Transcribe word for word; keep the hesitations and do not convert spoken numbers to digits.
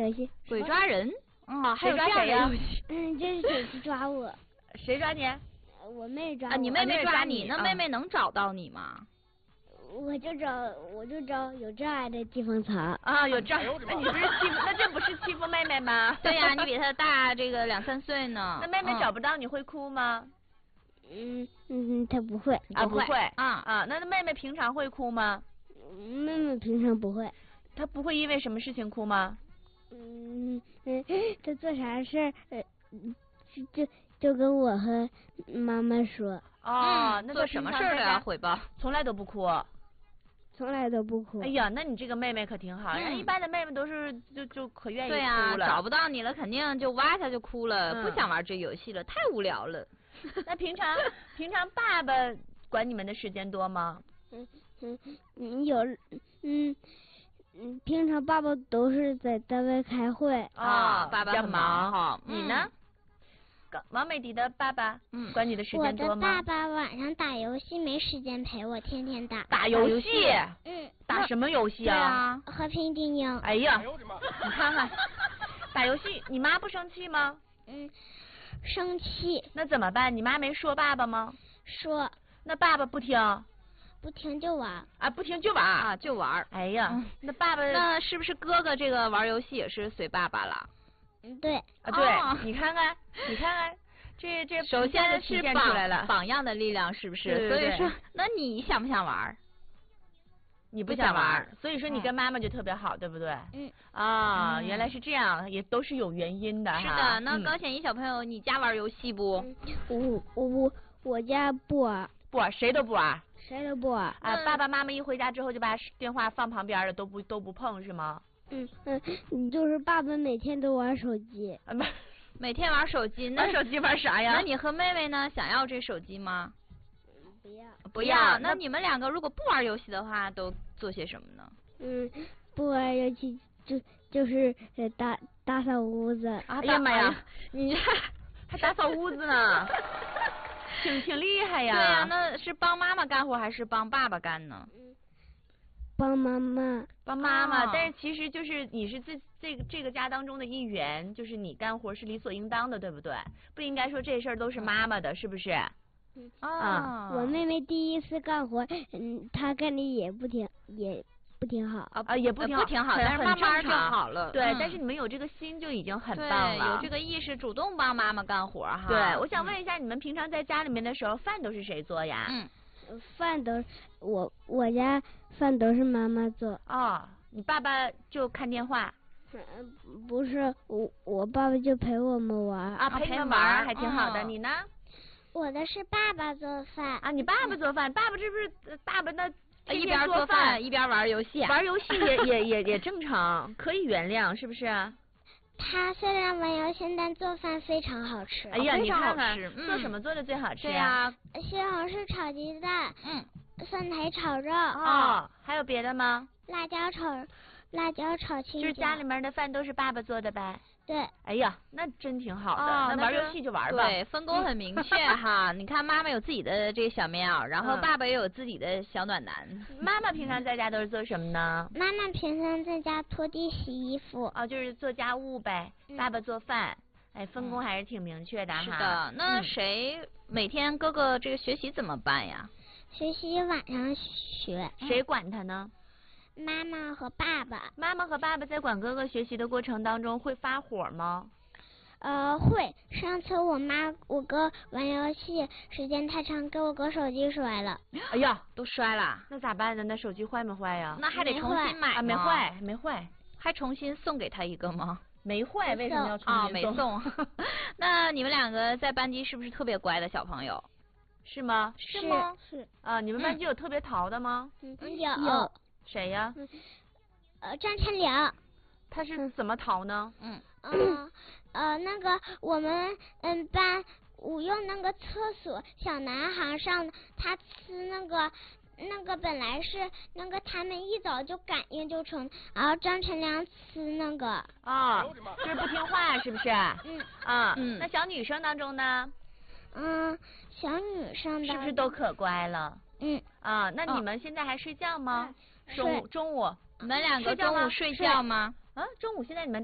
游戏。 鬼抓人？ 哦， 还有这样的游戏？ 嗯，这是手机抓我。 谁抓你？ 我妹抓我。 啊，你妹妹抓你， 你那妹妹能找到你吗？ 我就找，我就找有障碍的地方藏。 啊，有障碍，那你不是欺负，那这不是欺负妹妹吗？ 对呀、啊，你比她大这个两三岁呢。 那妹妹找不到你会哭吗？ 嗯嗯，她不会。 啊，不会。 啊啊，那那妹妹平常会哭吗？ 妹妹平常不会。 她不会因为什么事情哭吗？ 嗯嗯，她做啥事儿呃就就跟我和妈妈说。 哦， 嗯、 那做什么事儿都要汇报， 从来都不哭。 从来都不哭。 哎呀，那你这个妹妹可挺好，人、嗯、一般的妹妹都是就就可愿意哭了。 对呀、啊，找不到你了，肯定就哇一下就哭了， 嗯、 不想玩这游戏了，太无聊了。 那平常平常爸爸管你们的时间多吗？ 嗯嗯嗯，有嗯嗯，平常爸爸都是在单位开会。 啊、哦， 爸爸很忙哈。 你呢？嗯王美迪的爸爸， 嗯， 管你的时间多吗？ 我的爸爸晚上打游戏没时间陪我，天天打。 打游戏？ 嗯。 打什么游戏啊？ 和平精英。 哎呀，你看看，打游戏，你妈不生气吗？ 嗯，生气。 那怎么办？你妈没说爸爸吗？ 说。 那爸爸不听？ 不听就玩。 啊，不听就玩啊，就玩。 哎呀，嗯、那爸爸， 那是不是哥哥这个玩游戏也是随爸爸了？ 嗯，对。 啊，对， 哦、 你看看，你看看，这这首先是榜出来了榜样的力量，是不是？ 对对对， 所以说，那你想不想玩？ 你不想玩，所以说你跟妈妈就特别好，嗯、对不对？ 嗯。 啊、 嗯， 原来是这样，也都是有原因的。 是的，那高显一小朋友，你家玩游戏不？ 我我我我家不玩。 不玩，谁都不玩。 谁都不玩。 啊，爸爸妈妈一回家之后就把电话放旁边了，都不都不碰是吗？ 嗯嗯，就是爸爸每天都玩手机。 啊不。 每天玩手机，那玩手机玩啥呀？ 那你和妹妹呢？想要这手机吗？ 不要。 不要。那你们两个如果不玩游戏的话，都做些什么呢？ 嗯，不玩游戏就就是打打扫屋子。 啊、哎呀妈呀，你还打扫屋子呢，挺挺厉害呀。 对呀，那是帮妈妈干活还是帮爸爸干呢？ 帮妈妈， 帮妈妈，哦、但是其实就是你是这这个这个家当中的一员，就是你干活是理所应当的，对不对？不应该说这事儿都是妈妈的，是不是？ 嗯啊、 哦，我妹妹第一次干活，嗯，她干的也不挺也不挺好啊，也不挺好， 不挺好，但是慢慢就好了。 对、 嗯， 但是你们有这个心就已经很棒了， 有这个意识，主动帮妈妈干活哈。 对，我想问一下，你们平常在家里面的时候，饭都是谁做呀？ 嗯。 饭都是我我家饭都是妈妈做。 哦，你爸爸就看电话？ 嗯，不是，我我爸爸就陪我们玩。 啊，陪你们玩还挺好的。 嗯、 你呢？ 我的是爸爸做饭。 啊，你爸爸做饭？爸爸这不是爸爸那一边做饭一边玩游戏、啊？ 玩游戏也也也也正常，可以原谅，是不是？ 他虽然玩游戏，但做饭非常好吃。 哎呀， 非常好吃， 嗯、 做什么做的最好吃呀？ 西红柿炒鸡蛋， 嗯， 蒜苔炒肉。 哦，还有别的吗？ 辣椒炒，辣椒炒青椒。 就是家里面的饭都是爸爸做的呗？ 对。 哎呀，那真挺好的。 哦、 那玩游戏就玩吧。 对，分工很明确哈。你看，妈妈有自己的这个小棉袄，然后爸爸也有自己的小暖男。 嗯、妈妈平常在家都是做什么呢？ 妈妈平常在家拖地、洗衣服。 哦，就是做家务呗。 嗯、 爸爸做饭，哎，分工还是挺明确的哈。 是的，那谁、嗯、每天哥哥这个学习怎么办呀？ 学习晚上学。 谁管他呢？ 妈妈和爸爸。 妈妈和爸爸在管哥哥学习的过程当中会发火吗？ 呃，会。上次我妈我哥玩游戏时间太长，给我哥手机摔了。 哎呀， 都摔了， 那咋办呢？那手机坏没坏呀？ 那还得重新买啊，没坏，没坏， 还重新送给他一个吗？ 没坏，为什么要重新送？啊，没送。那你们两个在班级是不是特别乖的小朋友？ 是吗？ 是吗？ 是。 啊，你们班级有特别淘的吗？ 嗯，有。 有。 谁呀？ 嗯、呃，张晨良。 他是怎么淘呢？ 嗯。嗯。呃，那个我们嗯班我用那个厕所小男孩上，他吃那个那个本来是那个他们一早就感应就成，然后张晨良吃那个。 啊、哦，就是不听话是不是？ 嗯。 啊，嗯。那小女生当中呢？ 嗯，小女生的是不是都可乖了？ 嗯。 啊，那你们现在还睡觉吗？ 嗯、 中午中午你们两个中午睡觉吗？ 啊，中午现在你们。